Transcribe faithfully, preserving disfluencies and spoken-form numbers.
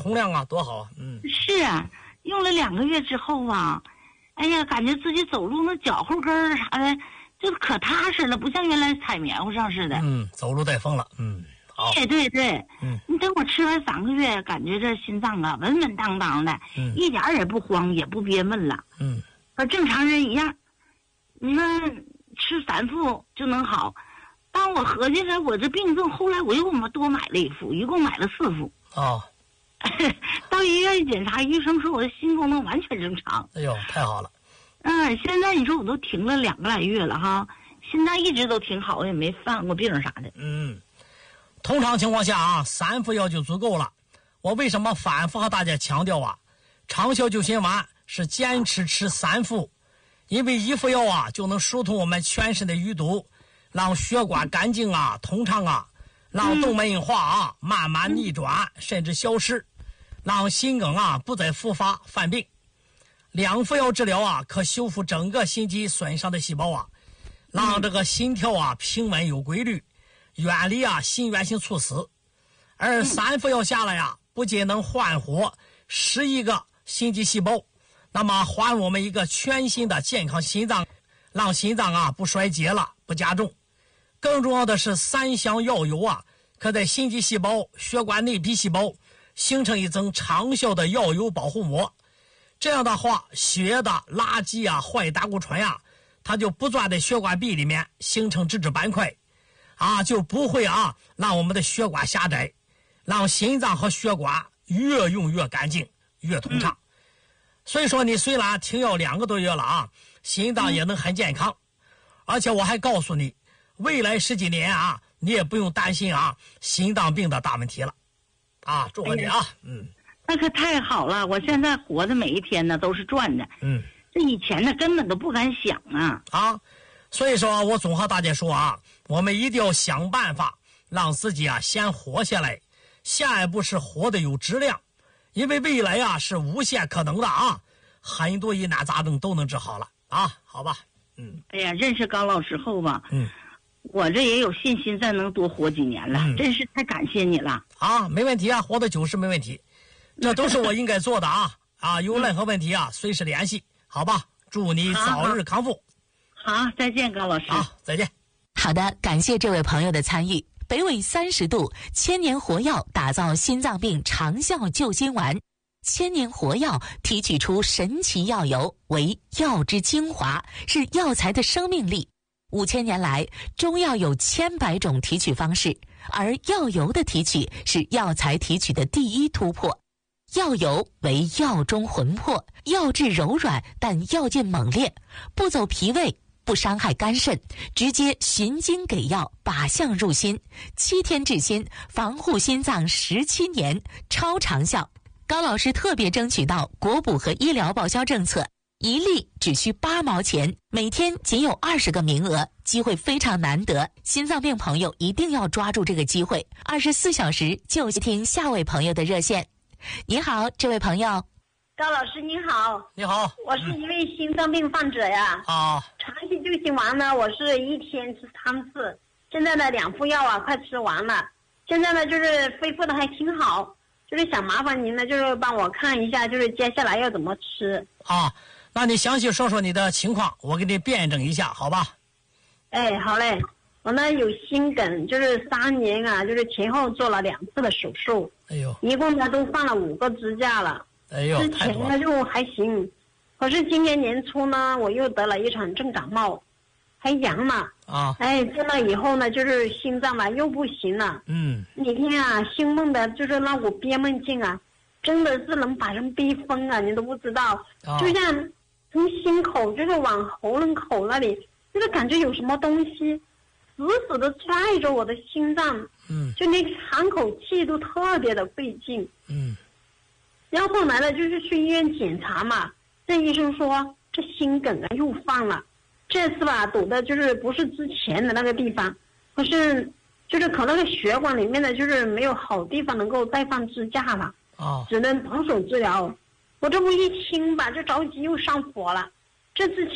通亮啊，多好。嗯， 是啊，用了两个月之后啊，哎呀，感觉自己走路那脚后跟儿啥的，就可踏实了，不像原来踩棉花上似的。 嗯，走路带风了。嗯，好。 对对对， 嗯， 你等我吃完三个月，感觉这心脏啊稳稳当当的， 嗯， 一点也不慌，也不憋闷了。 嗯， 和正常人一样。你说吃三副就能好，当我合计着我这病症，后来我又多买了一副，一共买了四副。 哦。 到医院一检查，医生说我的心功能完全正常。 哎呦，太好了。 嗯，现在你说我都停了两个来月了哈，心脏一直都挺好，也没犯过病啥的。 嗯，通常情况下啊，三副药就足够了。我为什么反复和大家强调啊，长效救心丸是坚持吃三副，因为一副药啊就能疏通我们全身的淤堵，让血管干净啊通畅啊，让动脉硬化啊慢慢逆转甚至消失，让心梗啊不再复发犯病。两副药治疗啊可修复整个心肌损伤的细胞啊，让这个心跳啊平稳有规律，远离啊心源性猝死。而三副药下来呀、啊，不仅能焕活十亿个心肌细胞，那么还我们一个全新的健康心脏，让心脏啊不衰竭了，不加重。更重要的是，三香药油啊可在心肌细胞、血管内皮细胞形成一层长效的药油保护膜。这样的话，血液的垃圾啊、坏胆固醇啊，它就不钻在血管壁里面形成脂质斑块，啊，就不会啊让我们的血管狭窄，让心脏和血管越用越干净、越通畅。嗯、所以说，你虽然停药两个多月了啊，心脏也能很健康，嗯、而且我还告诉你，未来十几年啊，你也不用担心啊心脏病的大问题了，啊，祝贺你啊，哎、嗯。 那可太好了！我现在活的每一天呢都是赚的， 嗯， 这以前呢根本都不敢想啊啊！所以说我总和大家说啊，我们一定要想办法让自己啊先活下来，下一步是活得有质量，因为未来啊是无限可能的啊，很多疑难杂症都能治好了啊，好吧？嗯， 哎呀，认识高老师后吧， 嗯， 我这也有信心再能多活几年了，嗯、真是太感谢你了啊！没问题啊，活到九十没问题。这都是我应该做的啊啊！有任何问题啊，随时联系，好吧？祝你早日康复。 好，好再见，高老师。 好，再见。 好的，感谢这位朋友的参与。北纬三十度千年活药打造心脏病长效救心丸，千年活药提取出神奇药油，为药之精华，是药材的生命力。五千年来，中药有千百种提取方式，而药油的提取是药材提取的第一突破。药油为药中魂魄，药质柔软，但药劲猛烈，不走脾胃，不伤害肝肾，直接循经给药，靶向入心，七天治心，防护心脏十七年，超长效。高老师特别争取到国补和医疗报销政策，一粒只需八毛钱，每天仅有二十个名额，机会非常难得，心脏病朋友一定要抓住这个机会，二十四小时就听下位朋友的热线。你好，这位朋友。 高老师你好。 你好， 我是一位心脏病患者呀。 啊、嗯。 长期救心丸呢，我是一天吃三次，现在呢两副药啊快吃完了，现在呢就是恢复的还挺好，就是想麻烦您呢，就是帮我看一下，就是接下来要怎么吃。 啊，那你详细说说你的情况，我给你辩证一下，好吧？ 哎，好嘞。我呢有心梗，就是三年啊，就是前后做了两次的手术， 哎呦， 一共呢都放了五个支架了。 哎呦， 之前呢就还行，可是今年年初呢，我又得了一场重感冒，还阳了啊。 哎，进了以后呢，就是心脏嘛又不行了。 嗯， 你看啊，心梦的就是那股憋闷劲啊，真的是能把人逼疯啊，你都不知道。啊、就像从心口就是往喉咙口那里，就是感觉有什么东西死死的拽着我的心脏， 嗯， 就那喘口气都特别的费劲， 嗯， 然后后来呢，就是去医院检查嘛，这医生说这心梗啊又犯了，这次吧堵的就是不是之前的那个地方，可是就是可能那个血管里面的就是没有好地方能够再放支架了， 啊， 只能保守治疗。我这不一听吧，就着急又上火了，这次。